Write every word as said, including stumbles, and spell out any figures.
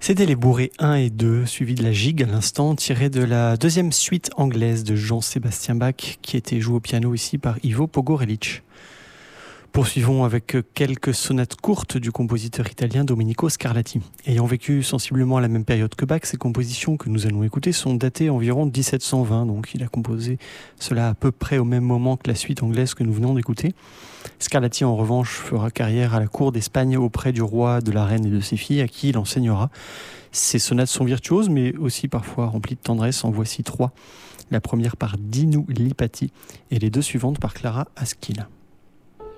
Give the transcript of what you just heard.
C'était les bourrées un et deux, suivis de la gigue à l'instant, tirée de la deuxième suite anglaise de Jean-Sébastien Bach, qui était jouée au piano ici par Ivo Pogorelic. Poursuivons avec quelques sonates courtes du compositeur italien Domenico Scarlatti. Ayant vécu sensiblement à la même période que Bach, ces compositions que nous allons écouter sont datées environ dix-sept cent vingt, donc il a composé cela à peu près au même moment que la suite anglaise que nous venons d'écouter. Scarlatti, en revanche, fera carrière à la cour d'Espagne auprès du roi, de la reine et de ses filles, à qui il enseignera. Ces sonates sont virtuoses, mais aussi parfois remplies de tendresse. En voici trois. La première par Dinu Lipatti et les deux suivantes par Clara Aschil.